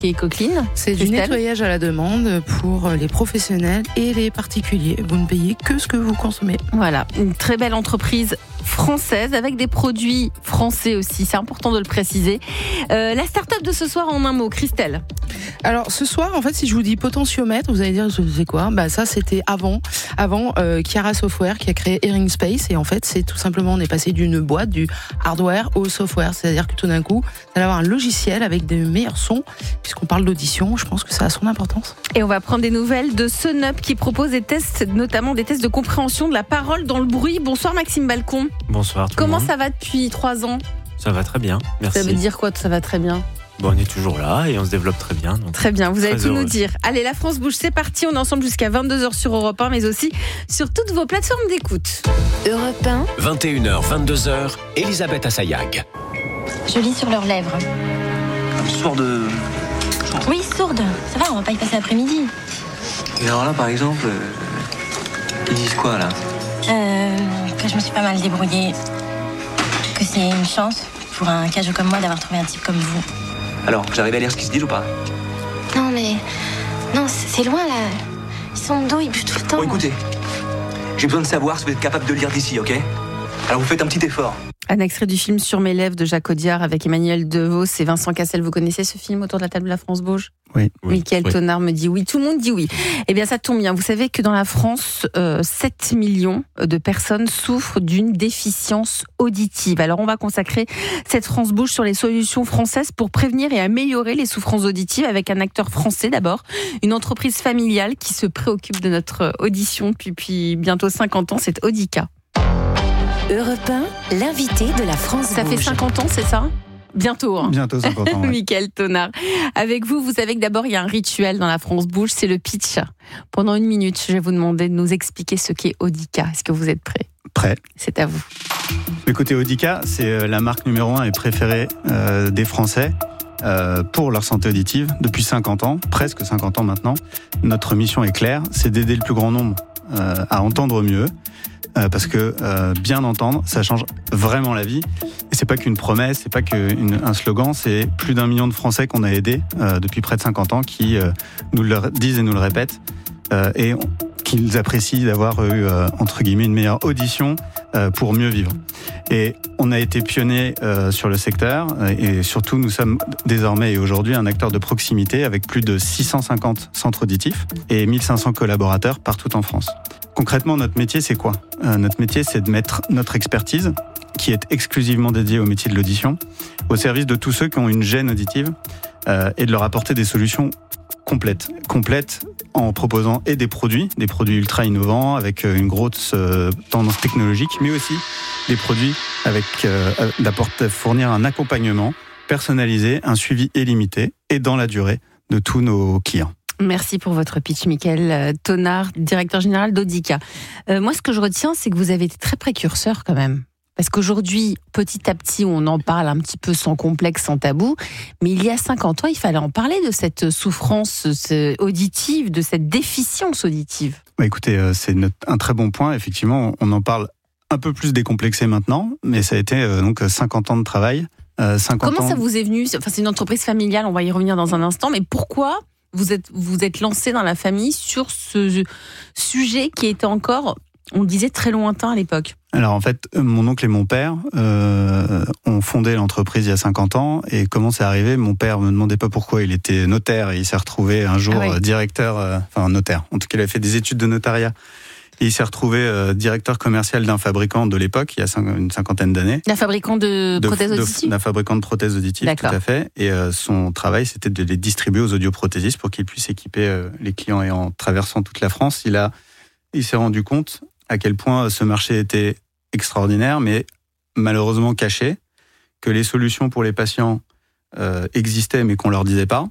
Et Coqueline, c'est du nettoyage à la demande pour les professionnels et les particuliers. Vous ne payez que ce que vous consommez. Voilà, une très belle entreprise française avec des produits français aussi, c'est important de le préciser. La start-up de ce soir en un mot, Christelle. Alors ce soir, en fait, si je vous dis potentiomètre, vous allez dire c'est quoi ? Ça c'était avant Chiara Software qui a créé Hearing Space, et en fait c'est tout simplement, on est passé d'une boîte, du hardware au software, c'est-à-dire que tout d'un coup, vous allez avoir un logiciel avec des meilleurs sons, puisqu'on parle d'audition, je pense que ça a son importance. Et on va prendre des nouvelles de Sunup qui propose des tests, notamment des tests de compréhension de la parole dans le bruit. Bonsoir Maxime Balcon. Bonsoir tout le monde. Comment ça va depuis 3 ans ? Ça va très bien, merci. Ça veut dire quoi, ça va très bien ? On est toujours là et on se développe très bien. Donc très bien, vous allez tout heureuse. nous dire. Allez, la France bouge, c'est parti. On est ensemble jusqu'à 22h sur Europe 1, mais aussi sur toutes vos plateformes d'écoute. Europe 1. 21h, 22h, Elisabeth Assayag. Je lis sur leurs lèvres. Sourde. Oui, sourde. Ça va, on va pas y passer l'après-midi. Et alors là, par exemple, ils disent quoi, là ? Que je me suis pas mal débrouillée. Que c'est une chance pour un cageux comme moi d'avoir trouvé un type comme vous. Alors, j'arrive à lire ce qu'ils se disent ou pas ? Non, mais... Non, c'est loin, là. Ils sont de dos, ils bougent tout le temps. Bon, écoutez, j'ai besoin de savoir si vous êtes capable de lire d'ici, ok ? Alors, vous faites un petit effort. Un extrait du film Sur mes lèvres de Jacques Audiard avec Emmanuel Devos et Vincent Cassel. Vous connaissez ce film autour de la table de la France bouge ? Oui. Mickaël Tonard me dit oui, tout le monde dit oui. Eh bien, ça tombe bien. Vous savez que dans la France, 7 millions de personnes souffrent d'une déficience auditive. Alors, on va consacrer cette France bouge sur les solutions françaises pour prévenir et améliorer les souffrances auditives avec un acteur français d'abord, une entreprise familiale qui se préoccupe de notre audition depuis bientôt 50 ans, c'est Audica. Europe 1, l'invité de la France Ça bouge. fait 50 ans, c'est ça ? Bientôt. Hein. Bientôt 50 ans. Ouais. Mickaël Tonard. Avec vous, vous savez que d'abord, il y a un rituel dans la France bouge, c'est le pitch. Pendant 1 minute, je vais vous demander de nous expliquer ce qu'est Audica. Est-ce que vous êtes prêts ? Prêt. C'est à vous. Écoutez, Audica, c'est la marque numéro 1 et préférée des Français pour leur santé auditive depuis 50 ans, presque 50 ans maintenant. Notre mission est claire, c'est d'aider le plus grand nombre à entendre mieux. Parce que bien entendre, ça change vraiment la vie. Et c'est pas qu'une promesse, c'est pas qu'un slogan, c'est plus d'1 million de Français qu'on a aidés depuis près de 50 ans qui nous le disent et nous le répètent et qu'ils apprécient d'avoir eu entre guillemets une meilleure audition pour mieux vivre. Et on a été pionniers sur le secteur et surtout nous sommes désormais et aujourd'hui un acteur de proximité avec plus de 650 centres auditifs et 1500 collaborateurs partout en France. Concrètement, notre métier, c'est quoi ? Notre métier, c'est de mettre notre expertise, qui est exclusivement dédiée au métier de l'audition, au service de tous ceux qui ont une gêne auditive et de leur apporter des solutions complètes en proposant et des produits ultra innovants avec une grosse tendance technologique, mais aussi des produits avec fournir un accompagnement personnalisé, un suivi illimité et dans la durée de tous nos clients. Merci pour votre pitch, Mickaël Tonard, directeur général d'Audica. Moi, ce que je retiens, c'est que vous avez été très précurseur quand même. Parce qu'aujourd'hui, petit à petit, on en parle un petit peu sans complexe, sans tabou. Mais il y a 50 ans, il fallait en parler de cette souffrance auditive, de cette déficience auditive. Écoutez, c'est un très bon point. Effectivement, on en parle un peu plus décomplexé maintenant. Mais ça a été donc 50 ans de travail. Comment ça vous est venu ? Enfin, c'est une entreprise familiale, on va y revenir dans un instant. Mais pourquoi vous êtes lancé dans la famille sur ce sujet qui était encore, on le disait, très lointain à l'époque? Alors en fait, mon oncle et mon père ont fondé l'entreprise il y a 50 ans. Et comment c'est arrivé ? Mon père me demandait pas pourquoi. Il était notaire et il s'est retrouvé un jour directeur, notaire. En tout cas, il a fait des études de notariat. Et il s'est retrouvé directeur commercial d'un fabricant de l'époque, il y a une cinquantaine d'années. D'un fabricant de prothèses auditives ? D'un fabricant de prothèses auditives, D'accord. Tout à fait. Et son travail, c'était de les distribuer aux audioprothésistes pour qu'ils puissent équiper les clients. Et en traversant toute la France, il s'est rendu compte à quel point ce marché était extraordinaire, mais malheureusement caché, que les solutions pour les patients existaient, mais qu'on leur disait pas,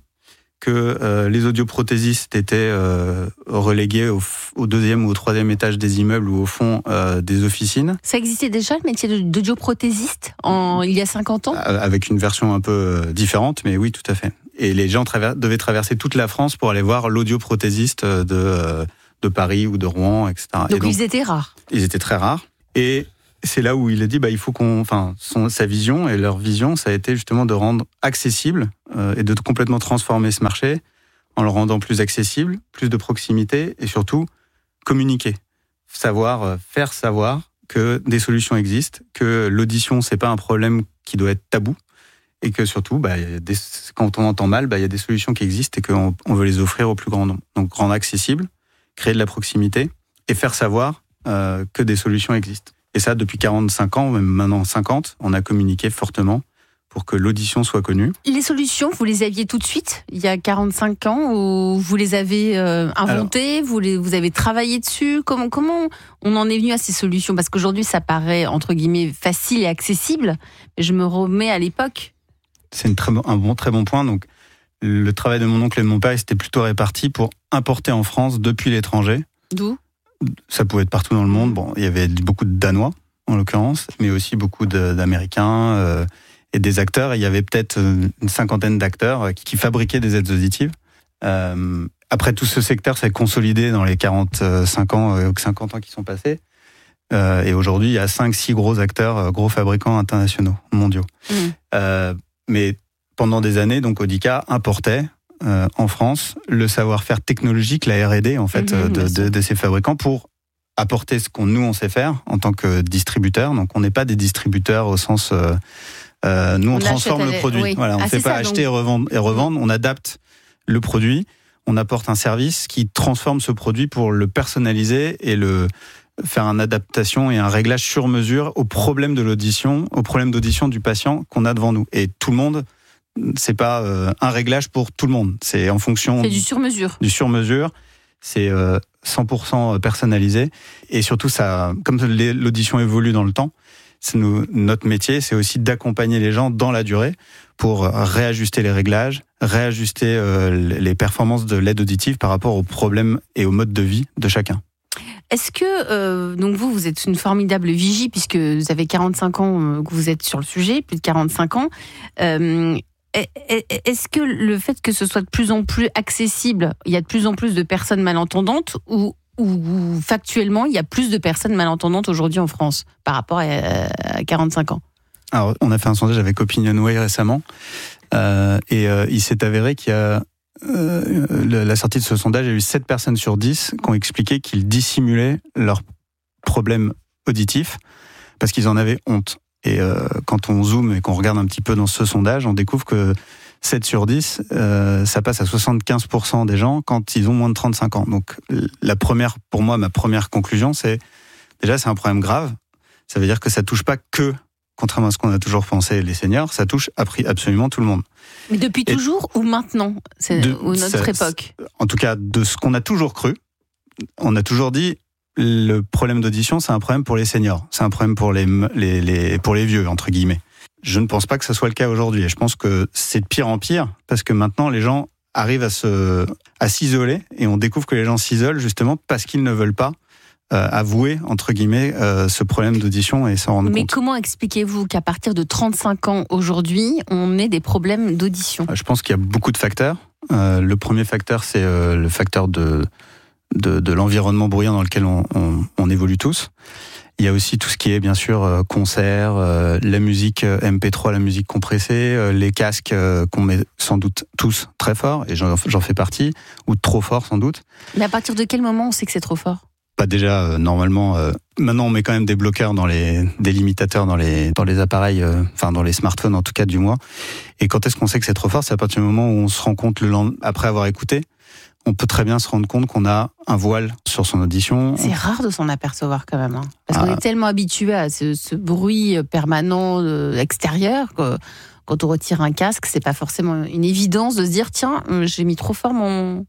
que les audioprothésistes étaient relégués au 2e ou au 3e étage des immeubles ou au fond des officines. Ça existait déjà, le métier d'audioprothésiste, il y a 50 ans ? Avec une version un peu différente, mais oui, tout à fait. Et les gens devaient traverser toute la France pour aller voir l'audioprothésiste de Paris ou de Rouen, etc. Donc ils étaient rares. Ils étaient très rares. Et c'est là où il a dit, il faut sa vision et leur vision, ça a été justement de rendre accessible et de complètement transformer ce marché en le rendant plus accessible, plus de proximité et surtout communiquer, faire savoir que des solutions existent, que l'audition c'est pas un problème qui doit être tabou et que surtout, quand on entend mal, il y a des solutions qui existent et qu'on veut les offrir au plus grand nombre. Donc rendre accessible, créer de la proximité et faire savoir que des solutions existent. Et ça, depuis 45 ans, même maintenant 50, on a communiqué fortement pour que l'audition soit connue. Les solutions, vous les aviez tout de suite, il y a 45 ans, ou vous les avez inventées, vous avez travaillé dessus? Comment on en est venu à ces solutions? Parce qu'aujourd'hui, ça paraît, entre guillemets, facile et accessible, mais je me remets à l'époque. C'est un très bon point. Donc, le travail de mon oncle et de mon père, c'était plutôt réparti pour importer en France depuis l'étranger. D'où? Ça pouvait être partout dans le monde. Bon, il y avait beaucoup de Danois, en l'occurrence, mais aussi beaucoup d'Américains et des acteurs. Et il y avait peut-être une cinquantaine d'acteurs qui fabriquaient des aides auditives. Après, tout ce secteur s'est consolidé dans les 50 ans qui sont passés. Et aujourd'hui, il y a 5-6 gros acteurs, gros fabricants internationaux, mondiaux. Mais pendant des années, donc Audica importait en France le savoir-faire technologique, la R&D en fait de ces fabricants pour apporter ce on sait faire en tant que distributeur. Donc on n'est pas des distributeurs au sens nous on transforme le produit. Oui. Voilà, on ne fait pas acheter et revendre. On adapte le produit, on apporte un service qui transforme ce produit pour le personnaliser et faire une adaptation et un réglage sur mesure aux problèmes de l'audition, aux problèmes d'audition du patient qu'on a devant nous. Et tout le monde, c'est pas un réglage pour tout le monde. C'est en fonction. C'est du sur-mesure. Du sur-mesure. C'est 100% personnalisé. Et surtout, ça, comme l'audition évolue dans le temps, notre métier, c'est aussi d'accompagner les gens dans la durée pour réajuster les réglages, réajuster les performances de l'aide auditive par rapport aux problèmes et aux modes de vie de chacun. Est-ce que, donc vous êtes une formidable vigie, puisque vous avez 45 ans que vous êtes sur le sujet, plus de 45 ans. Est-ce que le fait que ce soit de plus en plus accessible, il y a de plus en plus de personnes malentendantes, ou factuellement, il y a plus de personnes malentendantes aujourd'hui en France par rapport à 45 ans? Alors, on a fait un sondage avec OpinionWay récemment, et il s'est avéré qu'il y a la sortie de ce sondage, il y a eu 7 personnes sur 10 qui ont expliqué qu'ils dissimulaient leurs problèmes auditifs parce qu'ils en avaient honte. Et quand on zoome et qu'on regarde un petit peu dans ce sondage, on découvre que 7 sur 10, ça passe à 75% des gens quand ils ont moins de 35 ans. Donc pour moi, ma première conclusion, c'est déjà c'est un problème grave. Ça veut dire que ça touche pas que, contrairement à ce qu'on a toujours pensé, les seniors, ça touche absolument tout le monde. Mais depuis toujours ou maintenant, ou notre époque? En tout cas, de ce qu'on a toujours cru, on a toujours dit le problème d'audition, c'est un problème pour les seniors, c'est un problème pour les vieux entre guillemets. Je ne pense pas que ce soit le cas aujourd'hui, et je pense que c'est de pire en pire parce que maintenant les gens arrivent à s'isoler, et on découvre que les gens s'isolent justement parce qu'ils ne veulent pas avouer, entre guillemets, ce problème d'audition et s'en rendre compte. Mais comment expliquez-vous qu'à partir de 35 ans aujourd'hui, on ait des problèmes d'audition? Je pense qu'il y a beaucoup de facteurs. Le premier facteur, c'est le facteur de l'environnement bruyant dans lequel on évolue tous. Il y a aussi tout ce qui est, bien sûr, concerts, la musique MP3, la musique compressée, les casques qu'on met sans doute tous très fort, et j'en fais partie, ou trop fort sans doute. Mais à partir de quel moment on sait que c'est trop fort? Déjà, normalement, maintenant on met quand même des bloqueurs des limitateurs dans les appareils, dans les smartphones en tout cas du moins. Et quand est-ce qu'on sait que c'est trop fort? C'est à partir du moment où on se rend compte après avoir écouté, on peut très bien se rendre compte qu'on a un voile sur son audition. C'est rare de s'en apercevoir quand même, hein. Parce qu'on est tellement habitué à ce bruit permanent extérieur que quand on retire un casque, c'est pas forcément une évidence de se dire tiens, j'ai mis trop fort mon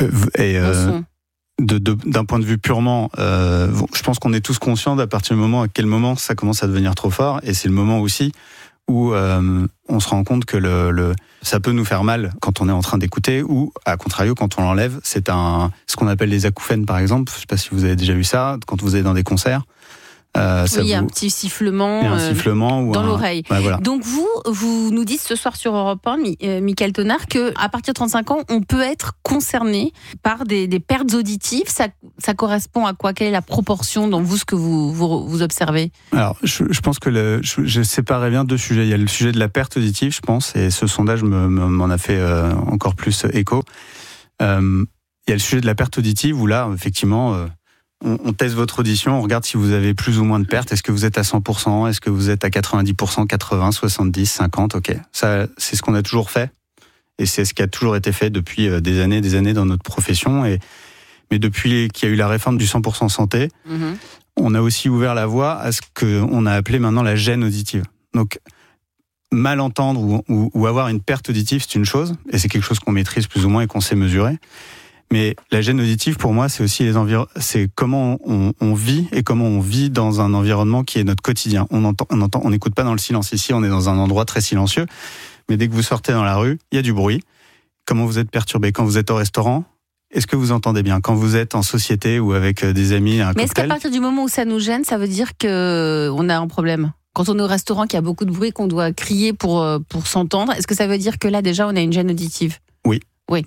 son. D'un point de vue purement, je pense qu'on est tous conscients d'à partir du moment à quel moment ça commence à devenir trop fort, et c'est le moment aussi où on se rend compte que ça peut nous faire mal quand on est en train d'écouter, ou à contrario quand on l'enlève. C'est ce qu'on appelle les acouphènes par exemple. Je ne sais pas si vous avez déjà vu ça quand vous êtes dans des concerts. Il y a un petit sifflement, ou dans l'oreille. Ouais, voilà. Donc vous nous dites ce soir sur Europe 1, Mickaël Tonard, qu'à partir de 35 ans, on peut être concerné par des pertes auditives. Ça correspond à quoi? Quelle est la proportion dans ce que vous observez? Alors, je pense que je séparais bien deux sujets. Il y a le sujet de la perte auditive, je pense, et ce sondage m'en a fait encore plus écho. Il y a le sujet de la perte auditive où là, effectivement... On teste votre audition, on regarde si vous avez plus ou moins de pertes. Est-ce que vous êtes à 100%? Est-ce que vous êtes à 90%, 80, 70, 50? Ok. Ça, c'est ce qu'on a toujours fait. Et c'est ce qui a toujours été fait depuis des années dans notre profession. Mais depuis qu'il y a eu la réforme du 100% santé, on a aussi ouvert la voie à ce qu'on a appelé maintenant la gêne auditive. Donc, mal entendre ou avoir une perte auditive, c'est une chose. Et c'est quelque chose qu'on maîtrise plus ou moins et qu'on sait mesurer. Mais la gêne auditive, pour moi, c'est aussi c'est comment on vit et comment on vit dans un environnement qui est notre quotidien. On n'écoute pas dans le silence. Ici, on est dans un endroit très silencieux. Mais dès que vous sortez dans la rue, il y a du bruit. Comment vous êtes perturbé? Quand vous êtes au restaurant, est-ce que vous entendez bien? Quand vous êtes en société ou avec des amis, un cocktail? Mais est-ce qu'à partir du moment où ça nous gêne, ça veut dire qu'on a un problème? Quand on est au restaurant, qu'il y a beaucoup de bruit, qu'on doit crier pour s'entendre, est-ce que ça veut dire que là, déjà, on a une gêne auditive? Oui.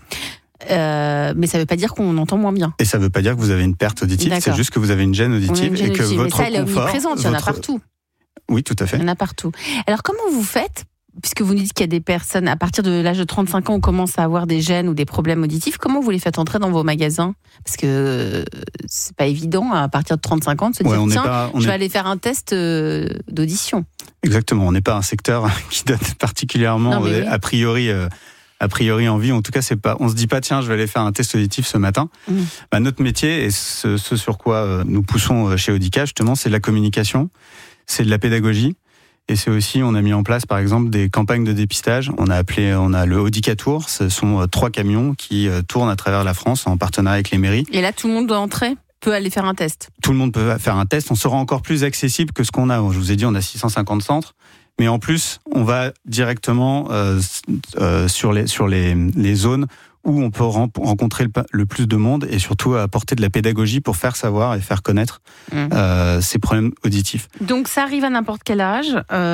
Mais ça ne veut pas dire qu'on entend moins bien. Et ça ne veut pas dire que vous avez une perte auditive, c'est juste que vous avez une gêne auditive et que votre confort... Mais ça, elle est omniprésente, il y en a partout. Oui, tout à fait. Il y en a partout. Alors comment vous faites, puisque vous nous dites qu'il y a des personnes, à partir de l'âge de 35 ans, on commence à avoir des gênes ou des problèmes auditifs, comment vous les faites entrer dans vos magasins? Parce que c'est pas évident, à partir de 35 ans, de se dire, je vais aller faire un test d'audition. Exactement, on n'est pas un secteur qui donne particulièrement, a priori envie, en tout cas on se dit pas tiens je vais aller faire un test auditif ce matin. Notre métier et ce sur quoi nous poussons chez Audica justement, c'est de la communication, c'est de la pédagogie et c'est aussi, on a mis en place par exemple des campagnes de dépistage. On a le Audica Tour, ce sont 3 camions qui tournent à travers la France en partenariat avec les mairies. Et là tout le monde doit entrer, peut aller faire un test. Tout le monde peut faire un test, on sera encore plus accessible que ce qu'on a. Je vous ai dit on a 650 centres. Mais en plus, on va directement sur les zones où on peut rencontrer le plus de monde et surtout apporter de la pédagogie pour faire savoir et faire connaître ces problèmes auditifs. Donc ça arrive à n'importe quel âge.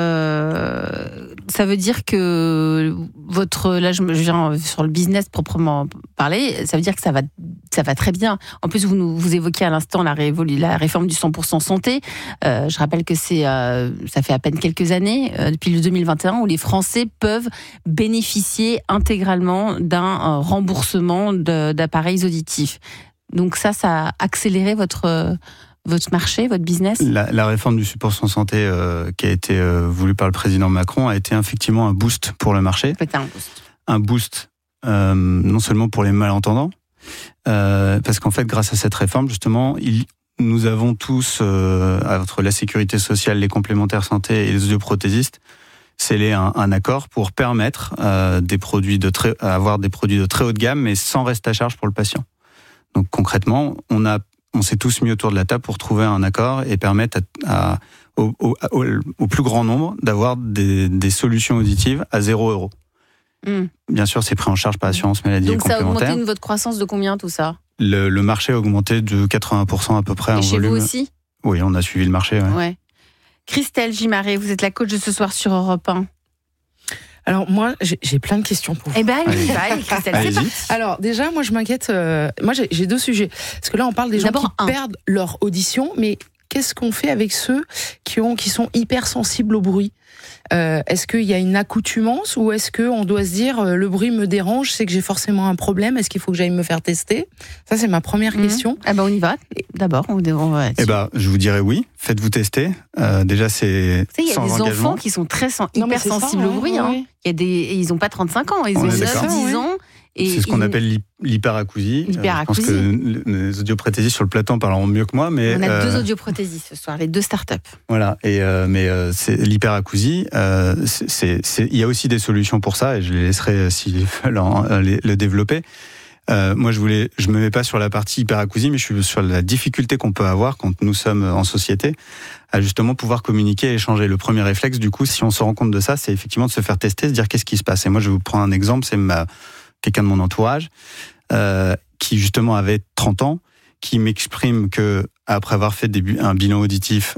Ça veut dire que là je viens sur le business proprement parler, ça veut dire que ça va très bien. En plus, vous évoquiez à l'instant la réforme du 100% santé. Je rappelle que ça fait à peine quelques années, depuis le 2021, où les Français peuvent bénéficier intégralement d'un remboursement d'appareils auditifs. Donc ça a accéléré votre marché, votre business? La réforme du 100% santé qui a été voulue par le président Macron a été effectivement un boost pour le marché. Un boost non seulement pour les malentendants, parce qu'en fait, grâce à cette réforme, justement, nous avons tous, entre la sécurité sociale, les complémentaires santé et les audioprothésistes, scellé un accord pour permettre avoir des produits de très haute gamme, mais sans reste à charge pour le patient. Donc concrètement, on s'est tous mis autour de la table pour trouver un accord et permettre au plus grand nombre d'avoir des solutions auditives à 0 €. Bien sûr, c'est pris en charge par l'assurance maladie et complémentaire. Donc ça a augmenté votre croissance de combien tout ça? Le marché a augmenté de 80% à peu près en volume. Et chez vous aussi? Oui, on a suivi le marché. Ouais. Christelle Gimaret, vous êtes la coach de ce soir sur Europe 1. Alors moi, j'ai plein de questions pour vous. Eh ben, allez, Christelle, c'est parti. Alors déjà, moi je m'inquiète. Moi j'ai 2 sujets. Parce que là, on parle des gens qui perdent leur audition, mais qu'est-ce qu'on fait avec ceux qui sont hypersensibles au bruit? Est-ce qu'il y a une accoutumance ou est-ce qu'on doit se dire le bruit me dérange, c'est que j'ai forcément un problème, est-ce qu'il faut que j'aille me faire tester? Ça c'est ma première question. Ah on y va. D'abord, on va je vous dirais oui, faites-vous tester. Déjà c'est il y a des enfants qui sont très hypersensibles au bruit. Hein. Ils n'ont pas 35 ans, ils ont 9-10 ans. C'est ce qu'on appelle l'hyperacousie. Je pense que les audioprothésistes sur le plateau en parleront mieux que moi. Mais on a 2 audioprothésistes ce soir, les 2 startups. Voilà, mais c'est l'hyperacousie. Il y a aussi des solutions pour ça, et je les laisserai s'ils veulent le développer. Moi, je me mets pas sur la partie hyperacousie, mais je suis sur la difficulté qu'on peut avoir quand nous sommes en société à justement pouvoir communiquer et échanger. Le premier réflexe, du coup, si on se rend compte de ça, c'est effectivement de se faire tester, se dire qu'est-ce qui se passe. Et moi, je vais vous prendre un exemple, c'est quelqu'un de mon entourage qui justement avait 30 ans, qui m'exprime que après avoir fait un bilan auditif,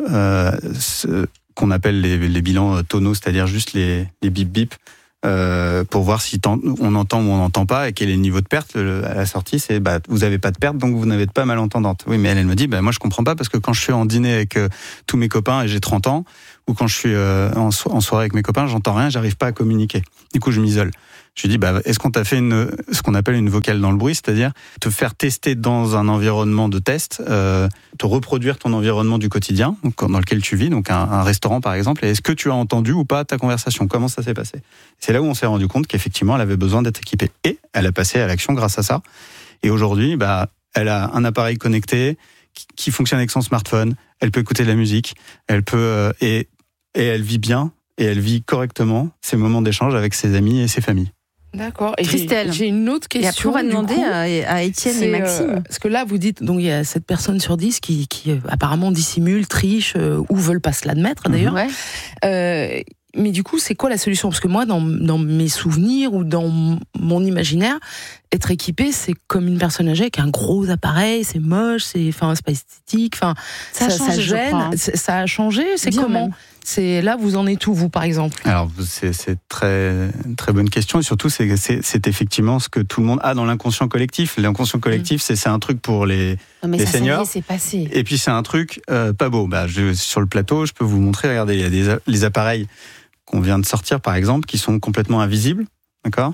qu'on appelle les bilans tonaux, c'est-à-dire juste les bip-bip, pour voir si on entend ou on n'entend pas et quel est le niveau de perte. À la sortie, c'est vous n'avez pas de perte, donc vous n'êtes pas malentendante. Oui, mais elle me dit, moi je comprends pas parce que quand je suis en dîner avec tous mes copains et j'ai 30 ans, ou quand je suis en soirée avec mes copains, j'entends rien, j'arrive pas à communiquer. Du coup, je m'isole. Je lui dis, est-ce qu'on t'a fait ce qu'on appelle une vocale dans le bruit, c'est-à-dire te faire tester dans un environnement de test, te reproduire ton environnement du quotidien, donc dans lequel tu vis, donc un restaurant par exemple, et est-ce que tu as entendu ou pas ta conversation, comment ça s'est passé? C'est là où on s'est rendu compte qu'effectivement, elle avait besoin d'être équipée. Et elle a passé à l'action grâce à ça. Et aujourd'hui, elle a un appareil connecté qui fonctionne avec son smartphone, elle peut écouter de la musique, elle peut et elle vit bien, et elle vit correctement ses moments d'échange avec ses amis et ses familles. D'accord. Et Christelle, j'ai une autre question. Et après, on va demander à Étienne et Maxime. Parce que là, vous dites, donc il y a cette personne sur 10 qui apparemment dissimule, triche, ou veulent pas se l'admettre d'ailleurs. Ouais. Mais du coup, c'est quoi la solution? Parce que moi, dans mes souvenirs ou dans mon imaginaire, être équipé, c'est comme une personne âgée avec un gros appareil, c'est moche, c'est pas esthétique, ça gêne. Ça a changé. C'est bien comment? C'est là, vous en êtes où, vous, par exemple? Alors, c'est très très bonne question, et surtout c'est effectivement ce que tout le monde a dans l'inconscient collectif. L'inconscient collectif, c'est un truc pour les seniors. C'est passé. Et puis c'est un truc pas beau. Sur le plateau, je peux vous montrer. Regardez, il y a les appareils qu'on vient de sortir, par exemple, qui sont complètement invisibles, d'accord?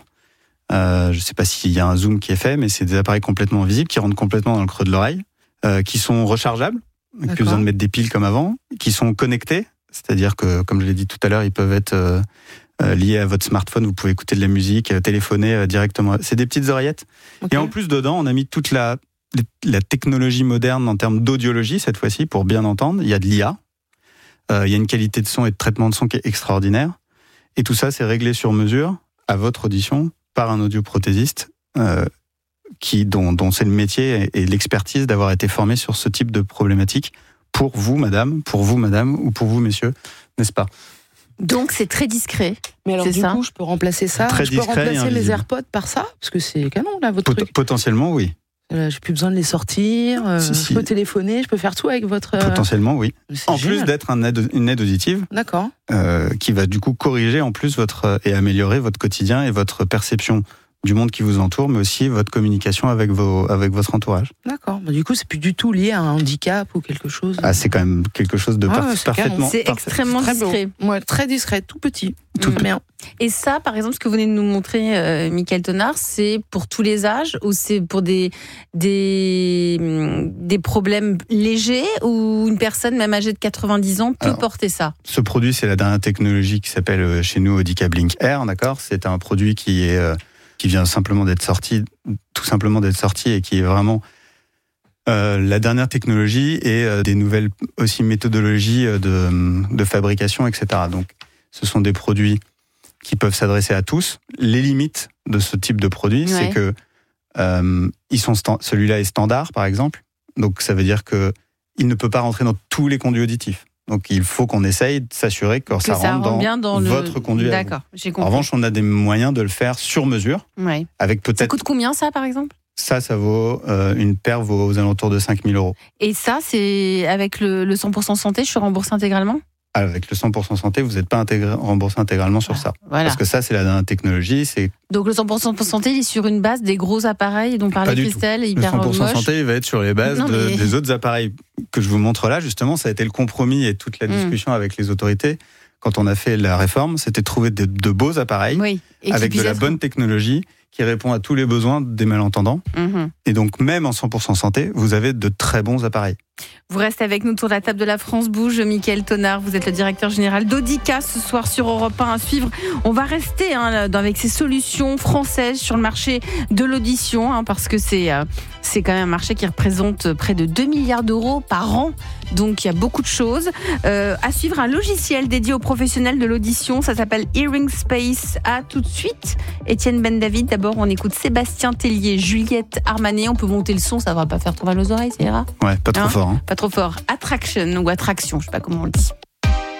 Je sais pas s'il y a un zoom qui est fait, mais c'est des appareils complètement invisibles qui rentrent complètement dans le creux de l'oreille, qui sont rechargeables, plus besoin de mettre des piles comme avant, qui sont connectés. C'est-à-dire que, comme je l'ai dit tout à l'heure, ils peuvent être liés à votre smartphone, vous pouvez écouter de la musique, téléphoner directement. C'est des petites oreillettes. Okay. Et en plus, dedans, on a mis toute la technologie moderne en termes d'audiologie, cette fois-ci, pour bien entendre. Il y a de l'IA, il y a une qualité de son et de traitement de son qui est extraordinaire. Et tout ça, c'est réglé sur mesure, à votre audition, par un audioprothésiste, dont c'est le métier et l'expertise d'avoir été formé sur ce type de problématique. Pour vous, madame, ou pour vous, messieurs, n'est-ce pas? Donc, c'est très discret. Mais alors, du coup, je peux remplacer ça? Très je peux remplacer mes AirPods par ça? Parce que c'est canon, là, votre truc. Potentiellement, oui. J'ai plus besoin de les sortir, je peux téléphoner, je peux faire tout avec votre... Potentiellement, oui. En plus d'être une aide auditive. D'accord. Qui va du coup corriger en plus et améliorer votre quotidien et votre perception du monde qui vous entoure, mais aussi votre communication avec votre entourage. D'accord. Du coup, c'est plus du tout lié à un handicap ou quelque chose. C'est quand même quelque chose de parfaitement... C'est extrêmement discret. Ouais, très discret, tout petit. Tout bien. Et ça, par exemple, ce que vous venez de nous montrer, Mickaël Tonard, c'est pour tous les âges ou c'est pour des problèmes légers, ou une personne même âgée de 90 ans peut porter ça? Ce produit, c'est la dernière technologie qui s'appelle chez nous Audica Blink Air, d'accord? C'est un produit qui vient simplement d'être sorti, et qui est vraiment la dernière technologie et des nouvelles aussi méthodologies de fabrication, etc. Donc, ce sont des produits qui peuvent s'adresser à tous. Les limites de ce type de produit, c'est que celui-là est standard, par exemple. Donc, ça veut dire que il ne peut pas rentrer dans tous les conduits auditifs. Donc, il faut qu'on essaye de s'assurer que ça rentre bien dans votre conduit. D'accord, j'ai compris. En revanche, on a des moyens de le faire sur mesure. Ouais. Avec peut-être... Ça coûte combien, ça, par exemple? Ça vaut... une paire vaut aux alentours de 5 000 €. Et ça, c'est avec le 100% santé, je suis remboursée intégralement? Avec le 100% santé, vous n'êtes pas remboursé intégralement sur ça. Voilà. Parce que ça, c'est la dernière technologie. Donc le 100% santé, il est sur une base des gros appareils dont parlait Christelle, hyper moche. Le 100% santé, il va être sur les bases des autres appareils que je vous montre là. Justement, ça a été le compromis et toute la discussion avec les autorités. Quand on a fait la réforme, c'était de trouver de beaux appareils avec de la bonne technologie qui répond à tous les besoins des malentendants. Et donc, même en 100% santé, vous avez de très bons appareils. Vous restez avec nous autour de la table de La France Bouge. Mickaël Tonard, vous êtes le directeur général d'Audica ce soir sur Europe 1 à suivre. On va rester avec ces solutions françaises sur le marché de l'audition, parce que c'est quand même un marché qui représente près de 2 milliards d'euros par an. Donc il y a beaucoup de choses. À suivre, un logiciel dédié aux professionnels de l'audition. Ça s'appelle Hearing Space. À tout de suite. Étienne Ben David. D'abord, on écoute Sébastien Tellier, Juliette Armanet. On peut monter le son, ça va pas faire trop mal aux oreilles, ça ira? Ouais, pas trop fort. Pas trop fort. Attraction ou attraction, je sais pas comment on le dit.